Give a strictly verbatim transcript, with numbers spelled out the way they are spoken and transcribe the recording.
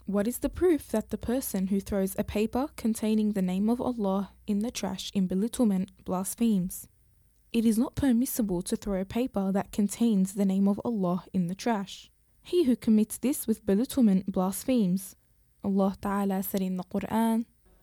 What is the proof that the person who throws a paper containing the name of Allah in the trash in belittlement blasphemes? It is not permissible to throw a paper that contains the name of Allah in the trash. He who commits this with belittlement blasphemes. Allah Ta'ala said in the Quran,